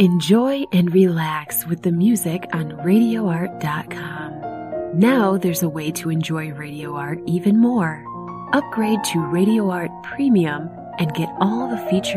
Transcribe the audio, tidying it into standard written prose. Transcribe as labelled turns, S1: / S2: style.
S1: Enjoy and relax with the music on RadioArt.com. Now there's a way to enjoy Radio Art even more. Upgrade to Radio Art Premium and get all the features